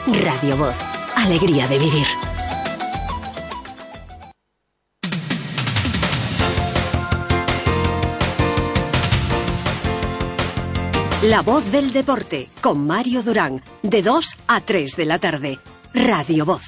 Radio Voz. Alegría de vivir. La Voz del Deporte, con Mario Durán, de 2 a 3 de la tarde. Radio Voz.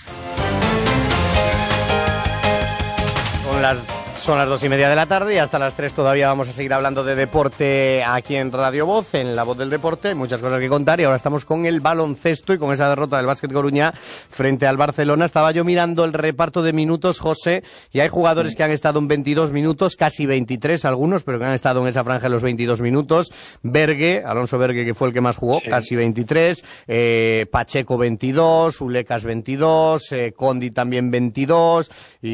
Son las 2:30 de la tarde y hasta las 3 todavía vamos a seguir hablando de deporte aquí en Radio Voz, en La Voz del Deporte. Hay muchas cosas que contar y ahora estamos con el baloncesto y con esa derrota del Básquet Coruña frente al Barcelona. Estaba yo mirando el reparto de minutos, José, y hay jugadores que han estado en 22 minutos, casi 23 algunos, pero que han estado en esa franja de los 22 minutos. Alonso Bergue, que fue el que más jugó, casi 23. Pacheco 22, Ulecas 22, Condi también 22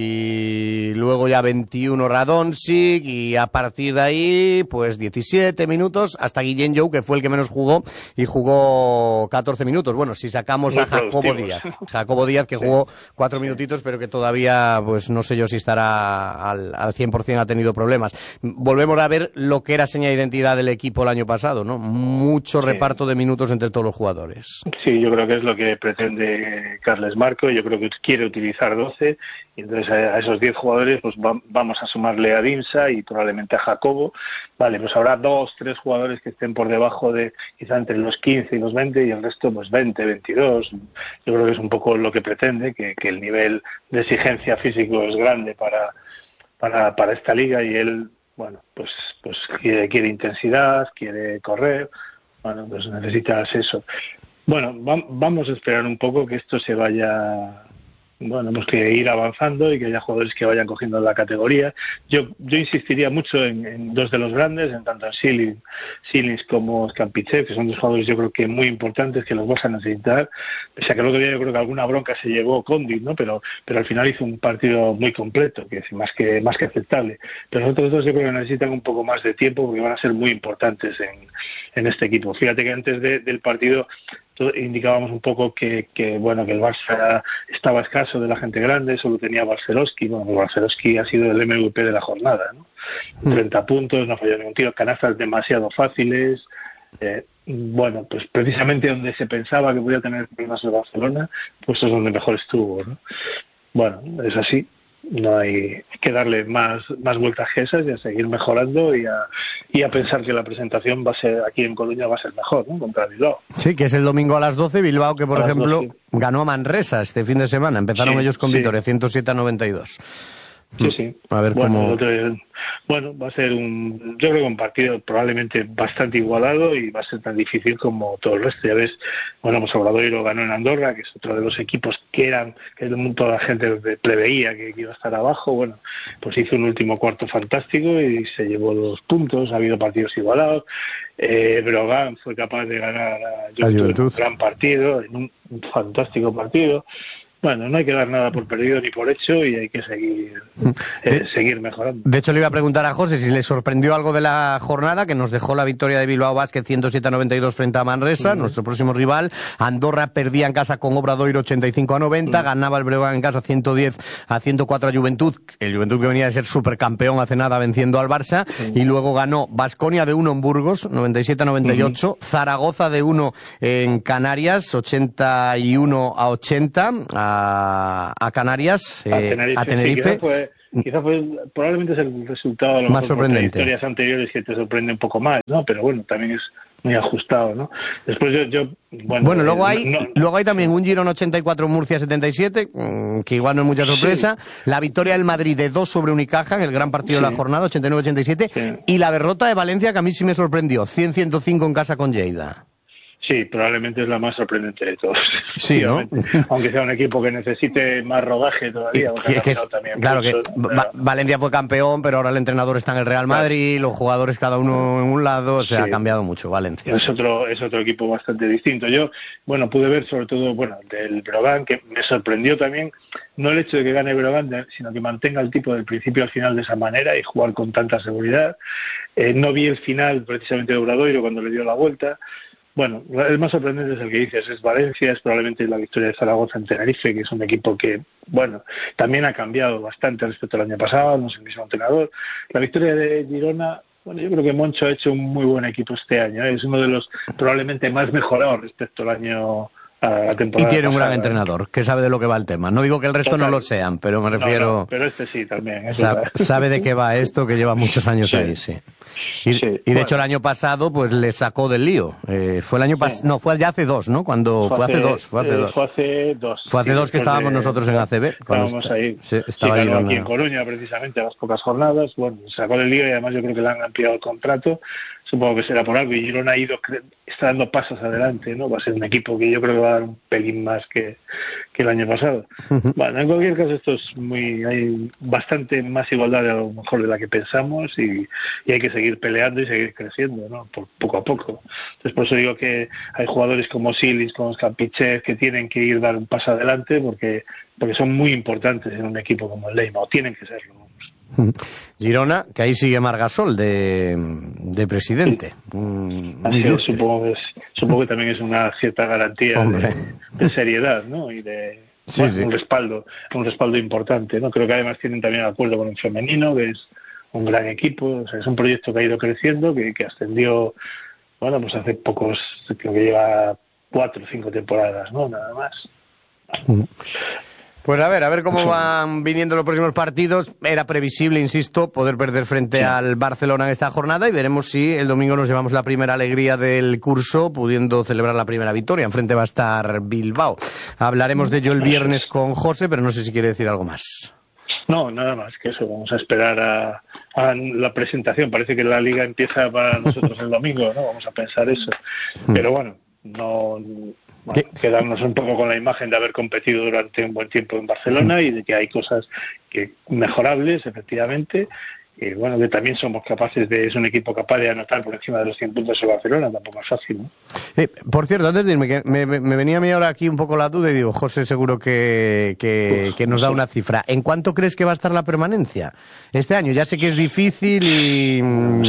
y luego ya 21 Radončić y a partir de ahí pues 17 minutos hasta Guillén Jou, que fue el que menos jugó y jugó 14 minutos. Bueno, si sacamos a Jacobo Díaz que jugó 4 minutitos pero que todavía pues no sé yo si estará al 100%, ha tenido problemas. Volvemos a ver lo que era seña de identidad del equipo el año pasado, ¿no? Mucho reparto de minutos entre todos los jugadores. Sí, yo creo que es lo que pretende Carles Marco. Yo creo que quiere utilizar 12 y entonces a esos 10 jugadores pues vamos a sumarle a Dimsa y probablemente a Jacobo. Vale, pues habrá 2, 3 jugadores que estén por debajo de quizá entre los 15 y los 20 y el resto pues 20, 22. Yo creo que es un poco lo que pretende, que el nivel de exigencia físico es grande para esta liga y él, bueno, pues quiere intensidad, quiere correr, bueno, pues necesitas eso. Bueno, vamos a esperar un poco que esto se vaya... Bueno, pues que ir avanzando y que haya jugadores que vayan cogiendo la categoría. Yo insistiría mucho en 2 de los grandes, en tanto en Silins como Skampitsev, que son 2 jugadores yo creo que muy importantes, que los vas a necesitar. Pese a que el otro día yo creo que alguna bronca se llevó Condit, ¿no? Pero al final hizo un partido muy completo, que es más que aceptable. Pero los otros 2 yo creo que necesitan un poco más de tiempo porque van a ser muy importantes en este equipo. Fíjate que antes del partido indicábamos un poco que el Barça estaba escaso de la gente grande, solo tenía Barcelowski. Bueno, Barcelowski ha sido el MVP de la jornada, ¿no? 30 puntos, no falló ningún tiro, canastas demasiado fáciles. Bueno, pues precisamente donde se pensaba que podía tener problemas el Barcelona, pues es donde mejor estuvo, ¿no? Bueno, es así. No hay que darle más vueltas que esas y a seguir mejorando y a pensar que la presentación va a ser aquí en Coruña va a ser mejor, ¿no? Contra Bilbao. Sí, que es el domingo a las 12, Bilbao que por ejemplo ganó a Manresa este fin de semana, empezaron ellos con victoria 107-92. Sí. A ver cómo... Bueno, va a ser yo creo que un partido probablemente bastante igualado y va a ser tan difícil como todo el resto. Ya ves, bueno, pues Obradoiro ganó en Andorra, que es otro de los equipos que toda la gente preveía que iba a estar abajo. Bueno, pues hizo un último cuarto fantástico y se llevó 2 puntos. Ha habido partidos igualados. Brogan fue capaz de ganar a Juventud en un gran partido, en un fantástico partido. Bueno, no hay que dar nada por perdido ni por hecho y hay que seguir mejorando. De hecho, le iba a preguntar a José si le sorprendió algo de la jornada, que nos dejó la victoria de Bilbao Basket 107-92 frente a Manresa, nuestro próximo rival. Andorra perdía en casa con Obradoiro 85-90, ganaba el Breogán en casa 110-104 a Juventud, el Juventud que venía de ser supercampeón hace nada venciendo al Barça, y luego ganó Baskonia de 1 en Burgos, 97-98, Zaragoza de 1 en Canarias, 81-80, a Canarias, a Tenerife. Quizá fue probablemente es el resultado de lo más sorprendente. Historias anteriores que te sorprende un poco más, ¿no? Pero bueno, también es muy ajustado, ¿no? Después luego hay también un Girona 84, Murcia 77, que igual no es mucha sorpresa. Sí. La victoria del Madrid de 2 sobre Unicaja en el gran partido de la jornada, 89-87. Sí. Y la derrota de Valencia, que a mí sí me sorprendió, 100-105 en casa con Lleida. Sí, probablemente es la más sorprendente de todos. Sí, ¿no? Aunque sea un equipo que necesite más rodaje todavía. Claro que Valencia fue campeón, pero ahora el entrenador está en el Real Madrid, los jugadores cada uno en un lado, ha cambiado mucho Valencia. Es otro equipo bastante distinto. Yo, pude ver sobre todo, del Breogán, que me sorprendió también, no el hecho de que gane Breogán, sino que mantenga el tipo del principio al final de esa manera y jugar con tanta seguridad. No vi el final precisamente de Obradoiro cuando le dio la vuelta. Bueno, el más sorprendente es el que dices, es Valencia, es probablemente la victoria de Zaragoza en Tenerife, que es un equipo que, también ha cambiado bastante respecto al año pasado, no es el mismo entrenador. La victoria de Girona, yo creo que Moncho ha hecho un muy buen equipo este año, es uno de los probablemente más mejorados respecto al la temporada. Y tiene un gran pasada, entrenador que sabe de lo que va el tema. No digo que el resto no lo sean, pero me refiero... No, pero este sí también. Sabe de qué va esto, que lleva muchos años ahí, sí. Y de hecho el año pasado pues le sacó del lío. Fue el año pasado, no, fue ya hace 2, ¿no? Fue hace dos que estábamos nosotros en ACB. Estábamos ahí. Sí, estaba ahí aquí en Coruña, precisamente, a las pocas jornadas. Bueno, sacó del lío y además yo creo que le han ampliado el contrato. Supongo que será por algo. Y Girona está dando pasos adelante, ¿no? Va a ser un equipo que yo creo que va a dar un pelín más que el año pasado. Bueno, en cualquier caso esto es hay bastante más igualdad a lo mejor de la que pensamos y hay que seguir peleando y seguir creciendo, ¿no? Poco a poco. Entonces por eso digo que hay jugadores como Silis, como Scampichev que tienen que dar un paso adelante porque son muy importantes en un equipo como el Leima, o tienen que serlo. Girona, que ahí sigue Margasol de presidente. Sí. Supongo que también es una cierta garantía de seriedad, ¿no? Y de un respaldo importante, ¿no? Creo que además tienen también acuerdo con el femenino, que es un gran equipo. O sea, es un proyecto que ha ido creciendo, que ascendió, bueno, pues hace pocos, creo que lleva 4 o 5 temporadas, ¿no? Nada más. Pues a ver cómo van viniendo los próximos partidos. Era previsible, insisto, poder perder frente al Barcelona en esta jornada y veremos si el domingo nos llevamos la primera alegría del curso, pudiendo celebrar la primera victoria. Enfrente va a estar Bilbao. Hablaremos de ello el viernes con José, pero no sé si quiere decir algo más. No, nada más que eso. Vamos a esperar a la presentación. Parece que la liga empieza para nosotros el domingo, ¿no? Vamos a pensar eso. Pero bueno, quedarnos un poco con la imagen de haber competido durante un buen tiempo en Barcelona y de que hay cosas mejorables, efectivamente. Y bueno, que también somos capaces es un equipo capaz de anotar por encima de los 100 puntos en Barcelona, tampoco es fácil, ¿no? Por cierto, antes de irme, que me venía a mí ahora aquí un poco la duda y digo, José seguro que nos da una cifra. ¿En cuánto crees que va a estar la permanencia este año? Ya sé que es difícil y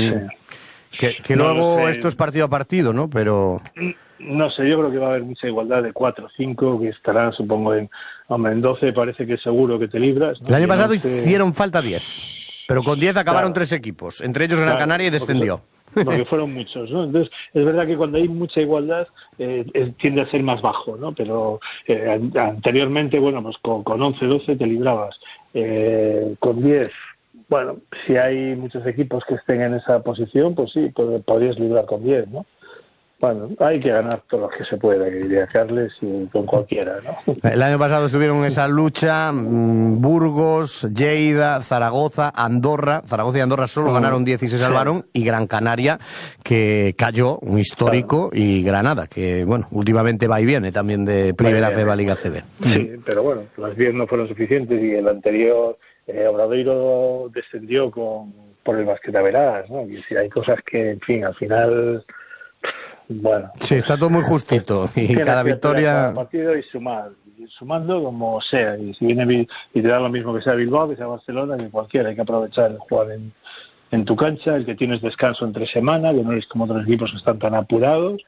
que luego esto es partido a partido, ¿no? Pero... No sé, yo creo que va a haber mucha igualdad de 4 o 5, que estarán, supongo, en 12 parece que seguro que te libras, ¿no? El año pasado hicieron falta 10, pero con 10 acabaron 3 equipos, entre ellos Gran Canaria y descendió. Porque fueron muchos, ¿no? Entonces, es verdad que cuando hay mucha igualdad tiende a ser más bajo, ¿no? Pero anteriormente, bueno, pues con 11, 12 te librabas. Con 10, bueno, si hay muchos equipos que estén en esa posición, pues sí, podrías librar con 10, ¿no? Bueno, hay que ganar todos los que se pueda, diría Carles, y con cualquiera, ¿no? El año pasado estuvieron en esa lucha Burgos, Lleida, Zaragoza, Andorra. Zaragoza y Andorra solo ganaron 10 y se salvaron, y Gran Canaria, que cayó, un histórico, y Granada, que, bueno, últimamente va y viene también de Primera FEBA Liga CB. Sí, pero bueno, las 10 no fueron suficientes y el anterior, Obradoiro, descendió por el Basquetaveras, ¿no? Y si hay cosas que, en fin, al final... Bueno, sí, está todo muy justito y cada victoria cada partido y sumando como sea, y si viene y te da lo mismo que sea Bilbao, que sea Barcelona, que cualquiera. Hay que aprovechar el jugar en tu cancha, el que tienes descanso entre semana, que no eres como otros equipos que están tan apurados,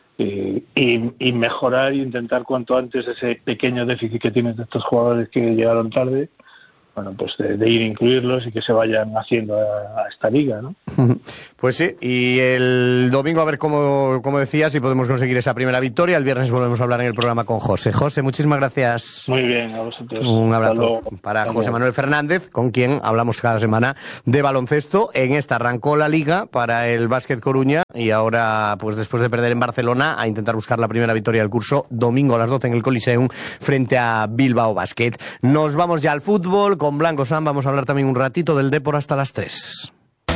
y mejorar y intentar cuanto antes ese pequeño déficit que tienes de estos jugadores que llegaron tarde, bueno, pues de ir a incluirlos y que se vayan haciendo a esta liga, ¿no? Pues sí, y el domingo a ver como decías, si podemos conseguir esa primera victoria. El viernes volvemos a hablar en el programa con José. José, muchísimas gracias. Muy bien, a vosotros. Un abrazo para José Manuel Fernández, con quien hablamos cada semana de baloncesto. En esta arrancó la liga para el Básquet Coruña y ahora, pues después de perder en Barcelona, a intentar buscar la primera victoria del curso, domingo a las 12 en el Coliseum frente a Bilbao Basket. Nos vamos ya al fútbol. Con Blanco Sam vamos a hablar también un ratito del Depor hasta las 3.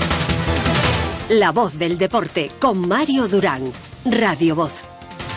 La voz del deporte con Mario Durán. Radio Voz.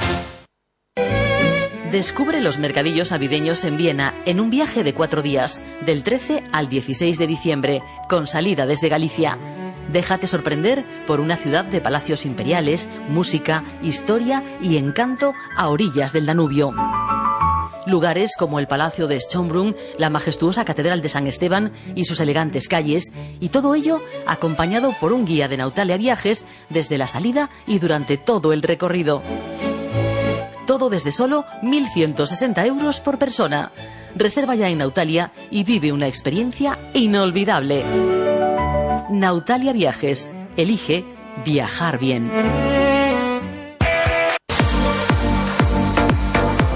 Descubre los mercadillos navideños en Viena en un viaje de 4 días, del 13 al 16 de diciembre, con salida desde Galicia. Déjate sorprender por una ciudad de palacios imperiales, música, historia y encanto a orillas del Danubio. Lugares como el Palacio de Schönbrunn, la majestuosa Catedral de San Esteban y sus elegantes calles, y todo ello acompañado por un guía de Nautalia Viajes desde la salida y durante todo el recorrido. Todo desde solo 1.160 euros por persona. Reserva ya en Nautalia y vive una experiencia inolvidable. Nautalia Viajes. Elige viajar bien.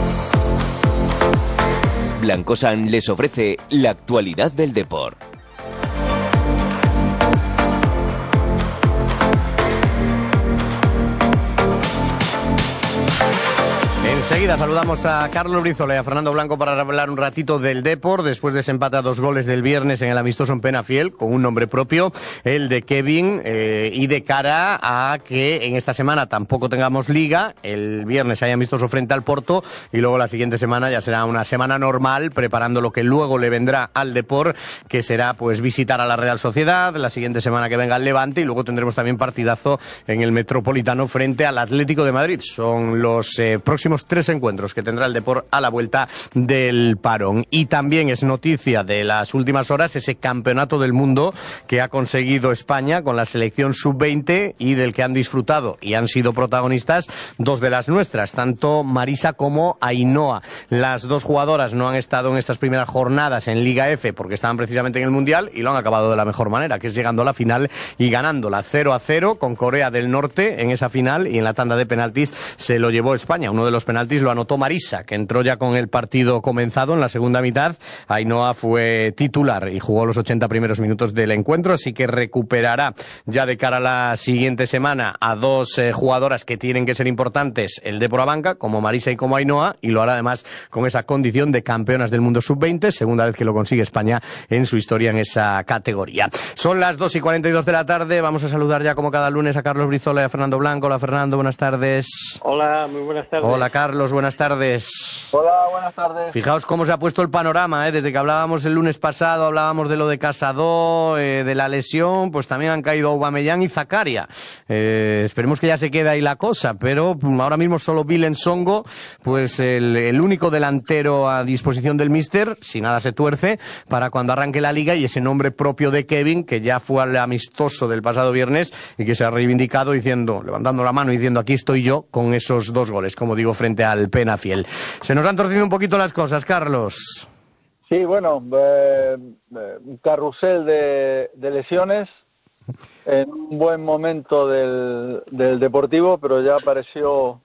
Blancosan les ofrece la actualidad del deporte. Enseguida saludamos a Carlos Brizola y a Fernando Blanco para hablar un ratito del Depor, después de ese empate a 2 goles del viernes en el amistoso en Penafiel, con un nombre propio, el de Kevin, y de cara a que en esta semana tampoco tengamos liga, el viernes hay amistoso frente al Porto, y luego la siguiente semana ya será una semana normal, preparando lo que luego le vendrá al Depor, que será pues visitar a la Real Sociedad, la siguiente semana que venga al Levante, y luego tendremos también partidazo en el Metropolitano frente al Atlético de Madrid. Son los próximos 3 encuentros que tendrá el Depor a la vuelta del parón. Y también es noticia de las últimas horas ese campeonato del mundo que ha conseguido España con la selección sub-20 y del que han disfrutado y han sido protagonistas 2 de las nuestras, tanto Marisa como Ainhoa. Las 2 jugadoras no han estado en estas primeras jornadas en Liga F porque estaban precisamente en el Mundial y lo han acabado de la mejor manera, que es llegando a la final y ganándola 0-0 con Corea del Norte en esa final, y en la tanda de penaltis se lo llevó España. Uno de los penaltis lo anotó Marisa, que entró ya con el partido comenzado en la segunda mitad. Ainhoa fue titular y jugó los 80 primeros minutos del encuentro, así que recuperará ya de cara a la siguiente semana a 2 jugadoras que tienen que ser importantes, el Depor a banca, como Marisa y como Ainhoa, y lo hará además con esa condición de campeonas del mundo sub-20, segunda vez que lo consigue España en su historia en esa categoría. Son las 2:42 de la tarde, vamos a saludar ya como cada lunes a Carlos Brizola y a Fernando Blanco. Hola Fernando, buenas tardes. Hola, muy buenas tardes. Hola Carlos, buenas tardes. Hola, buenas tardes. Fijaos cómo se ha puesto el panorama, desde que hablábamos el lunes pasado, hablábamos de lo de Casado, de la lesión, pues también han caído Aubameyang y Zakaria. Esperemos que ya se quede ahí la cosa, pero ahora mismo solo Willem Songo, pues el único delantero a disposición del míster, si nada se tuerce, para cuando arranque la liga, y ese nombre propio de Kevin, que ya fue al amistoso del pasado viernes y que se ha reivindicado diciendo, levantando la mano y diciendo aquí estoy yo con esos 2 goles, como digo, frente al Penafiel. Se nos han torcido un poquito las cosas, Carlos. Sí, bueno, un carrusel de lesiones en un buen momento del Deportivo, pero ya apareció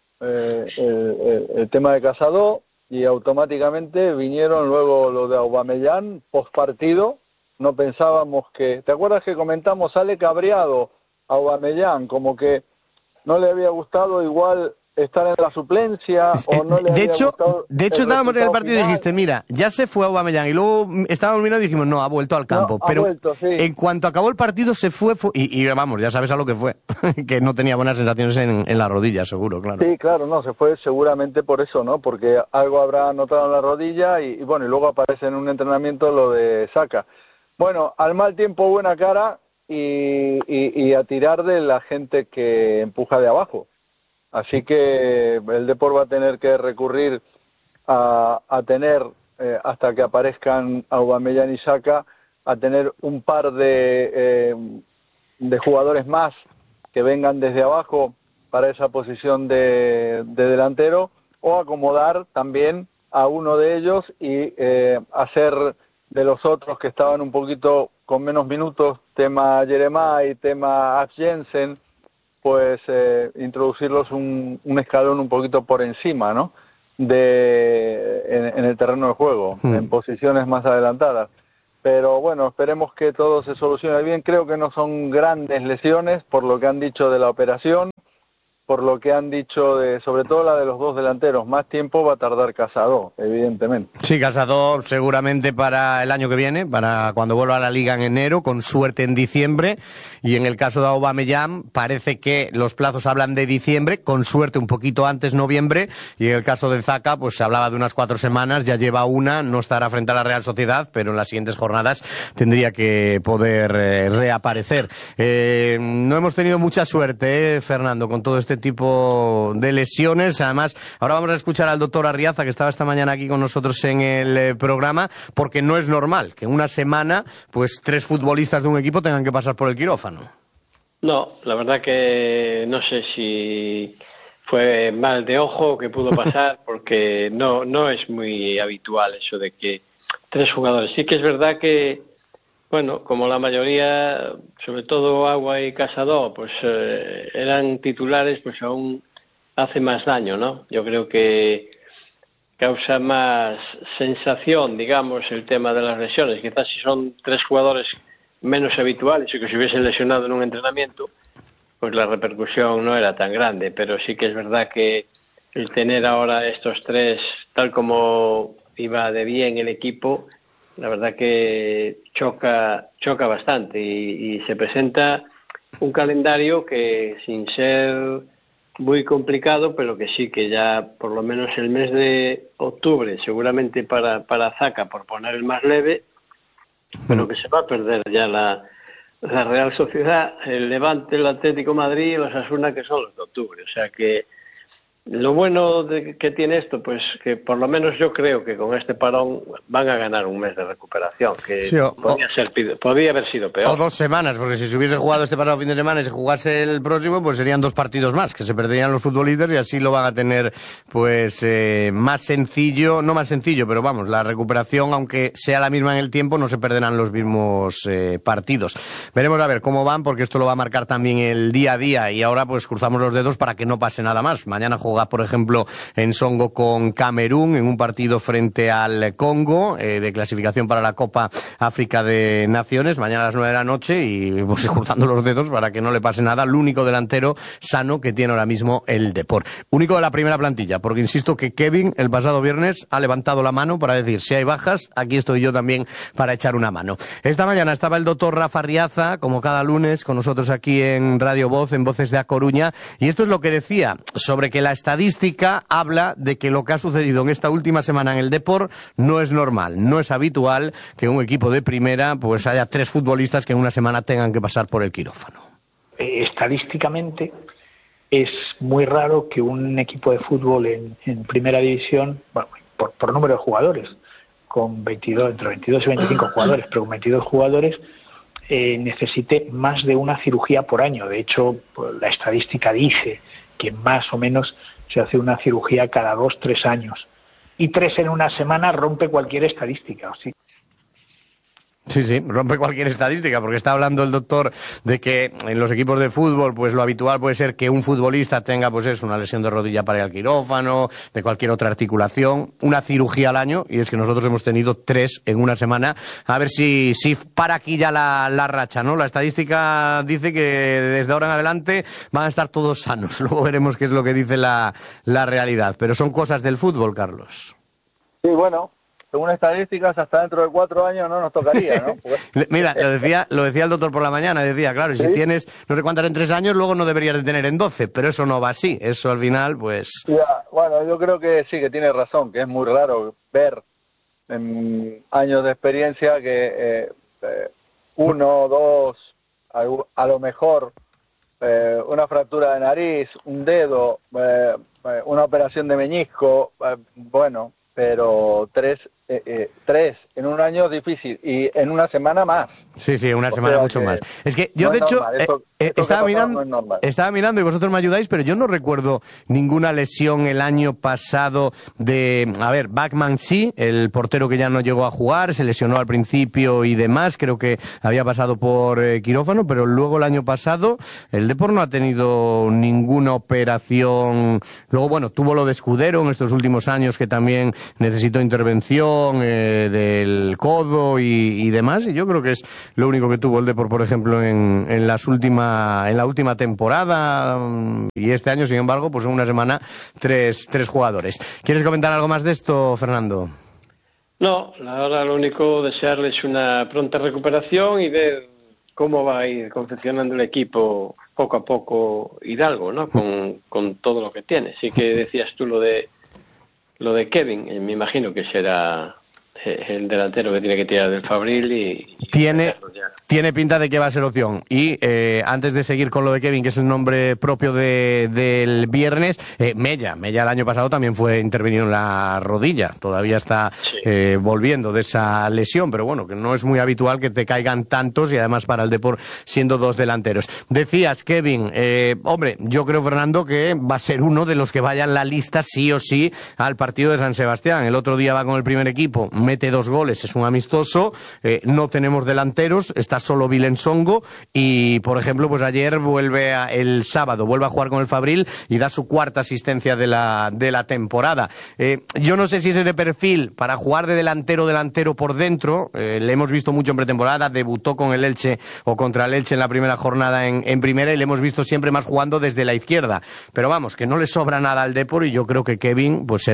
el tema de Casado y automáticamente vinieron luego lo de Aubameyang post partido. No pensábamos que... ¿Te acuerdas que comentamos? Sale cabreado Aubameyang, como que no le había gustado igual estar en la suplencia o no le había gustado. De hecho estábamos en el partido y dijiste, mira, ya se fue Aubameyang, y luego estábamos mirando y dijimos, no, ha vuelto al campo. No, pero vuelto, sí. En cuanto acabó el partido se fue y vamos, ya sabes a lo que fue, que no tenía buenas sensaciones en la rodilla, seguro, claro. Sí, claro, no, se fue seguramente por eso, ¿no? Porque algo habrá notado en la rodilla y bueno, y luego aparece en un entrenamiento lo de Saka. Bueno, al mal tiempo buena cara y a tirar de la gente que empuja de abajo. Así que el Depor va a tener que recurrir a tener, hasta que aparezcan Aubameyang y Saka, a tener un par de jugadores más que vengan desde abajo para esa posición de delantero, o acomodar también a uno de ellos y hacer de los otros que estaban un poquito con menos minutos, tema Jeremai, tema Ash Jensen, pues introducirlos un escalón un poquito por encima, ¿no? En el terreno de juego, en posiciones más adelantadas. Pero bueno, esperemos que todo se solucione bien. Creo que no son grandes lesiones, por lo que han dicho de la operación, por lo que han dicho sobre todo la de los 2 delanteros. Más tiempo va a tardar Casado, evidentemente. Sí, Casado seguramente para el año que viene, para cuando vuelva a la Liga en enero, con suerte en diciembre. Y en el caso de Aubameyang parece que los plazos hablan de diciembre, con suerte un poquito antes, noviembre. Y en el caso de Zaka, pues se hablaba de unas 4 semanas, ya lleva una, no estará frente a la Real Sociedad, pero en las siguientes jornadas tendría que poder reaparecer. No hemos tenido mucha suerte, Fernando, con todo este tipo de lesiones. Además, ahora vamos a escuchar al doctor Arriaza, que estaba esta mañana aquí con nosotros en el programa, porque no es normal que en una semana pues 3 futbolistas de un equipo tengan que pasar por el quirófano. No, la verdad que no sé si fue mal de ojo o qué pudo pasar, porque no es muy habitual eso de que 3 jugadores. Sí que es verdad que, bueno, como la mayoría, sobre todo Agua y Casado, pues eran titulares, pues aún hace más daño, ¿no? Yo creo que causa más sensación, digamos, el tema de las lesiones. Quizás si son 3 jugadores menos habituales y que se hubiesen lesionado en un entrenamiento, pues la repercusión no era tan grande, pero sí que es verdad que el tener ahora estos 3, tal como iba de bien el equipo, la verdad que choca bastante y se presenta un calendario que, sin ser muy complicado, pero que sí que ya por lo menos el mes de octubre, seguramente para Zaca, por poner el más leve, pero que se va a perder ya la Real Sociedad, el Levante, el Atlético de Madrid y el Osasuna, que son los de octubre. O sea que lo bueno que tiene esto, pues que por lo menos yo creo que con este parón van a ganar un mes de recuperación, que sí, podría haber sido peor. O 2 semanas, porque si se hubiese jugado este pasado fin de semana y se jugase el próximo, pues serían 2 partidos más, que se perderían los futbolistas y así lo van a tener pues más sencillo, no más sencillo, pero vamos, la recuperación, aunque sea la misma en el tiempo, no se perderán los mismos partidos. Veremos a ver cómo van, porque esto lo va a marcar también el día a día y ahora pues cruzamos los dedos para que no pase nada más. Mañana juega, por ejemplo, en Songo con Camerún en un partido frente al Congo de clasificación para la Copa África de Naciones, mañana a las 9 de la noche y pues cruzando los dedos para que no le pase nada al único delantero sano que tiene ahora mismo el Depor. Único de la primera plantilla, porque insisto que Kevin el pasado viernes ha levantado la mano para decir, si hay bajas, aquí estoy yo también para echar una mano. Esta mañana estaba el doctor Rafa Riaza, como cada lunes, con nosotros aquí en Radio Voz, en Voces de A Coruña, y esto es lo que decía sobre que la estadística habla de que lo que ha sucedido en esta última semana en el Depor no es normal, no es habitual que un equipo de primera pues haya 3 futbolistas que en una semana tengan que pasar por el quirófano. Estadísticamente es muy raro que un equipo de fútbol en primera división, bueno, por número de jugadores, con 22, entre 22 y 25 jugadores, pero con 22 jugadores, necesite más de una cirugía por año. De hecho, pues, la estadística dice que más o menos se hace una cirugía cada 2-3 años. Y 3 en una semana rompe cualquier estadística, ¿sí? Sí, rompe cualquier estadística, porque está hablando el doctor de que en los equipos de fútbol pues lo habitual puede ser que un futbolista tenga pues eso, una lesión de rodilla para ir al quirófano, de cualquier otra articulación, una cirugía al año, y es que nosotros hemos tenido 3 en una semana. A ver si para aquí ya la racha, ¿no? La estadística dice que desde ahora en adelante van a estar todos sanos. Luego veremos qué es lo que dice la realidad, pero son cosas del fútbol, Carlos. Sí, bueno, según estadísticas, hasta dentro de 4 años no nos tocaría, ¿no? Porque... Mira, lo decía el doctor por la mañana, decía, claro, ¿Sí? Si tienes no sé cuántas en 3 años, luego no deberías de tener en 12, pero eso no va así, eso al final, pues... Ya, bueno, yo creo que sí, que tiene razón, que es muy raro ver en años de experiencia que 1, 2, a lo mejor una fractura de nariz, un dedo, una operación de meñisco, bueno, pero 3 en un año es difícil y en una semana más. Sí, una semana mucho más. Es que yo, de hecho, estaba mirando y vosotros me ayudáis, pero yo no recuerdo ninguna lesión el año pasado de... A ver, Bachmann sí, el portero que ya no llegó a jugar, se lesionó al principio y demás, creo que había pasado por quirófano, pero luego el año pasado el Depor no ha tenido ninguna operación. Luego, bueno, tuvo lo de Escudero en estos últimos años, que también necesitó intervención del codo y demás, y yo creo que es lo único que tuvo el Depor, por ejemplo, en la última temporada, y este año, sin embargo, pues en una semana 3 jugadores. ¿Quieres comentar algo más de esto, Fernando? No, ahora lo único, desearles una pronta recuperación y ver cómo va a ir confeccionando el equipo poco a poco Hidalgo, ¿no? Con todo lo que tiene. Sí que decías tú lo de Kevin, me imagino que será el delantero que tiene que tirar del Fabril y tiene pinta de que va a ser opción. Y antes de seguir con lo de Kevin, que es el nombre propio del viernes, Mella el año pasado también fue intervenido en la rodilla, todavía está volviendo de esa lesión, pero bueno, que no es muy habitual que te caigan tantos, y además para el Depor siendo 2 delanteros. Decías, Kevin, hombre, yo creo, Fernando, que va a ser uno de los que vaya en la lista sí o sí al partido de San Sebastián. El otro día va con el primer equipo, mete 2 goles, es un amistoso, no tenemos delanteros, está solo Vilensongo y, por ejemplo, pues ayer el sábado vuelve a jugar con el Fabril y da su 4ª asistencia de la temporada. Yo no sé si es de perfil para jugar de delantero por dentro, le hemos visto mucho en pretemporada, debutó con el Elche o contra el Elche en la primera jornada en primera y le hemos visto siempre más jugando desde la izquierda, pero vamos, que no le sobra nada al Depor y yo creo que Kevin pues